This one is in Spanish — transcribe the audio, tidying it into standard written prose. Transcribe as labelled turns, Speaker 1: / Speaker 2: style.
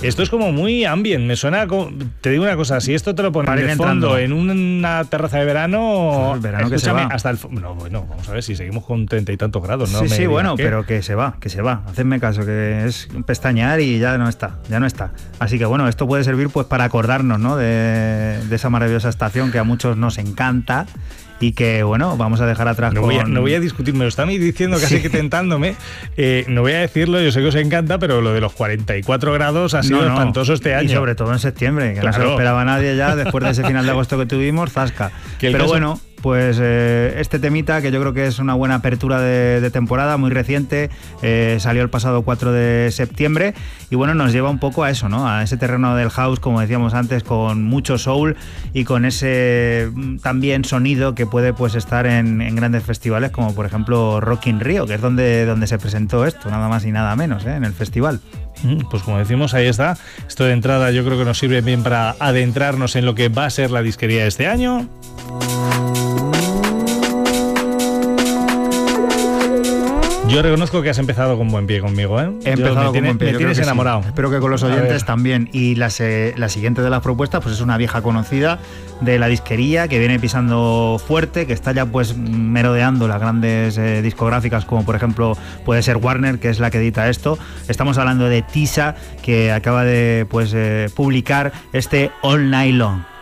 Speaker 1: Esto es como muy ambient, me suena, te digo una cosa, si esto te lo ponen de fondo en una terraza de verano,
Speaker 2: el verano que se va.
Speaker 1: Hasta no, bueno, vamos a ver si seguimos con 30 y tantos grados, ¿no?
Speaker 2: Sí, bueno, pero que se va, hacedme caso, que es pestañear y ya no está. Así que bueno, esto puede servir pues para acordarnos, ¿no? de esa maravillosa estación que a muchos nos encanta. Y que, bueno, vamos a dejar atrás
Speaker 1: no voy a discutir, me lo están diciendo casi que tentándome. No voy a decirlo, yo sé que os encanta, pero lo de los 44 grados ha sido espantoso este año.
Speaker 2: Y sobre todo en septiembre, que no se lo esperaba nadie ya, después de ese final de agosto que tuvimos, zasca. Pero bueno, pues este temita, que yo creo que es una buena apertura de temporada, muy reciente, salió el pasado 4 de septiembre, y bueno, nos lleva un poco a eso, ¿no? A ese terreno del house, como decíamos antes, con mucho soul y con ese también sonido que puede pues estar en grandes festivales, como por ejemplo Rock in Rio, que es donde se presentó esto, nada más y nada menos, en el festival.
Speaker 1: Pues como decimos, ahí está. Esto de entrada yo creo que nos sirve bien para adentrarnos en lo que va a ser la disquería de este año. Yo reconozco que has empezado con buen pie conmigo, ¿eh?
Speaker 2: He empezado con buen pie.
Speaker 1: Me tienes enamorado.
Speaker 2: Sí. Espero que con los oyentes también. Y la siguiente de las propuestas pues es una vieja conocida de la disquería que viene pisando fuerte, que está ya pues merodeando las grandes discográficas, como por ejemplo puede ser Warner, que es la que edita esto. Estamos hablando de Tisa, que acaba de pues publicar este All Night Long.